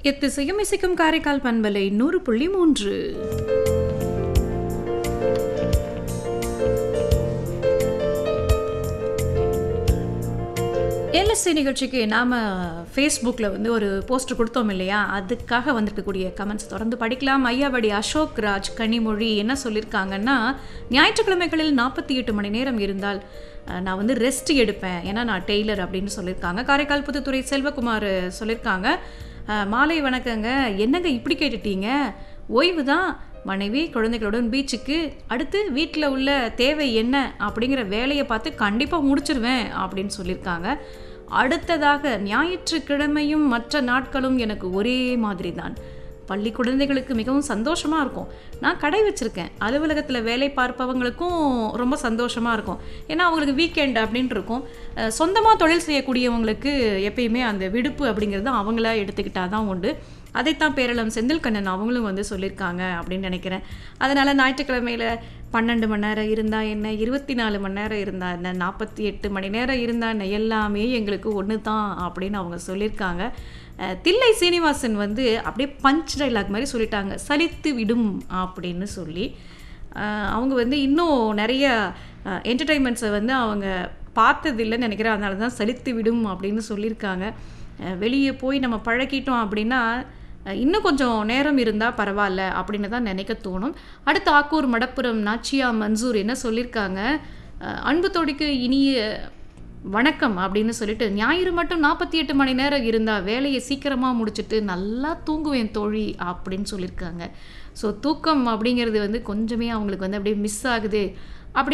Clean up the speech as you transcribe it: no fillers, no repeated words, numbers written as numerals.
எத்திசையும் இசைக்கும் காரைக்கால் பண்பலை 100.3. எல்எஸ்சி நிகழ்ச்சிக்கு நாம் ஃபேஸ்புக்கில் வந்து ஒரு போஸ்டர் கொடுத்தோம் இல்லையா, அதுக்காக வந்திருக்கக்கூடிய கமெண்ட்ஸ் தொடர்ந்து படிக்கலாம். ஐயாவடி அசோக் ராஜ் கனிமொழி என்ன சொல்லியிருக்காங்கன்னா, ஞாயிற்றுக்கிழமைகளில் 48 மணி நேரம் இருந்தால் நான் வந்து ரெஸ்ட் எடுப்பேன், ஏன்னா நான் டெய்லர் அப்படின்னு சொல்லியிருக்காங்க. காரைக்கால் புதுத்துறை செல்வகுமார் சொல்லியிருக்காங்க, மாலை வணக்கங்க, என்னங்க இப்படி கேட்டுட்டீங்க, ஓய்வு தான், மனைவி குழந்தைகளுடன் பீச்சுக்கு, அடுத்து வீட்டில் உள்ள தேவை என்ன அப்படிங்கிற வேலையை பார்த்து கண்டிப்பாக முடிச்சிருவேன் அப்படின்னு சொல்லியிருக்காங்க. அடுத்ததாக, ஞாயிற்றுக்கிழமையும் மற்ற நாட்களும் எனக்கு ஒரே மாதிரி தான். பள்ளி குழந்தைகளுக்கு மிகவும் சந்தோஷமாக இருக்கும். நான் கடை வச்சுருக்கேன், அலுவலகத்தில் வேலை பார்ப்பவங்களுக்கும் ரொம்ப சந்தோஷமாக இருக்கும், ஏன்னா அவங்களுக்கு வீக்கெண்ட் அப்படின்ட்டு இருக்கும். சொந்தமாக தொழில் செய்யக்கூடியவங்களுக்கு எப்பயுமே அந்த விடுப்பு அப்படிங்கிறது அவங்களா எடுத்துக்கிட்டால் தான் உண்டு. அதைத்தான் பேரளம் செந்தில்கண்ணன் அவங்களும் வந்து சொல்லியிருக்காங்க அப்படின்னு நினைக்கிறேன். அதனால் ஞாயிற்றுக்கிழமையில் 12 மணி நேரம் இருந்தால் என்ன, 24 மணி நேரம் இருந்தால் என்ன, 48 மணி நேரம் இருந்தால் என்ன, எல்லாமே எங்களுக்கு ஒன்று தான் அப்படின்னு அவங்க சொல்லியிருக்காங்க. தில்லை சீனிவாசன் வந்து அப்படியே பஞ்ச் டைலாக் மாதிரி சொல்லிட்டாங்க, சலித்து விடும் அப்படின்னு சொல்லி. அவங்க வந்து இன்னும் நிறைய என்டர்டெயின்மெண்ட்ஸை வந்து அவங்க பார்த்ததில்லைன்னு நினைக்கிறேன், அதனால தான் சலித்து விடும் அப்படின்னு சொல்லியிருக்காங்க. வெளியே போய் நம்ம பழகிட்டோம் அப்படின்னா இன்னும் கொஞ்சம் நேரம் இருந்தால் பரவாயில்ல அப்படின்னு தான் நினைக்க தோணும். அடுத்து ஆக்கூர் மடப்புரம் நாச்சியா மன்சூர் என்ன சொல்லியிருக்காங்க, அன்பு தோழிக்கு இனிய வணக்கம் அப்படின்னு சொல்லிட்டு, ஞாயிறு மட்டும் 48 மணி நேரம் இருந்தால் வேலையை சீக்கிரமாக முடிச்சுட்டு நல்லா தூங்குவேன் தோழி அப்படின்னு சொல்லியிருக்காங்க. ஸோ தூக்கம் அப்படிங்கிறது வந்து கொஞ்சமே அவங்களுக்கு வந்து அப்படியே மிஸ் ஆகுது அப்படி